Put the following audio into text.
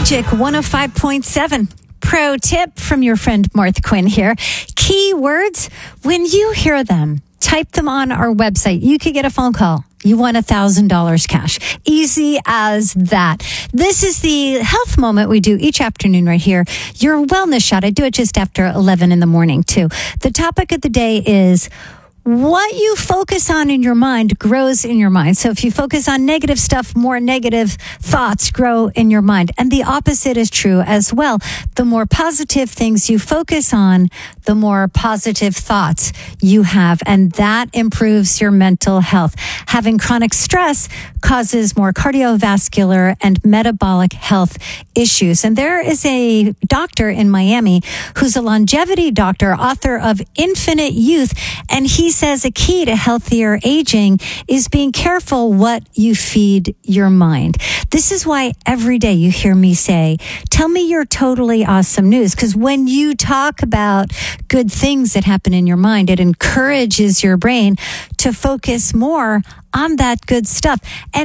Magic 105.7. Pro tip from your friend Martha Quinn here. Key words, when you hear them, type them on our website. You could get a phone call. You won $1,000 cash. Easy as that. This is the health moment we do each afternoon right here. Your wellness shot. I do it just after 11 in the morning too. The topic of the day is what you focus on in your mind grows in your mind. So if you focus on negative stuff, more negative thoughts grow in your mind. And the opposite is true as well. The more positive things you focus on, the more positive thoughts you have. And that improves your mental health. Having chronic stress causes more cardiovascular and metabolic health issues. And there is a doctor in Miami who's a longevity doctor, author of Infinite Youth, and he says a key to healthier aging is being careful what you feed your mind. This is why every day you hear me say, tell me your totally awesome news. Because when you talk about good things that happen in your mind, it encourages your brain to focus more on that good stuff. And